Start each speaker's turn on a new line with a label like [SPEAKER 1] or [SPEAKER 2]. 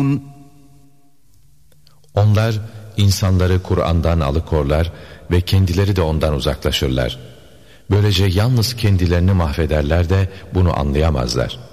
[SPEAKER 1] Onlar insanları Kur'an'dan alıkorlar ve kendileri de ondan uzaklaşırlar. Böylece yalnız kendilerini mahvederler de bunu anlayamazlar.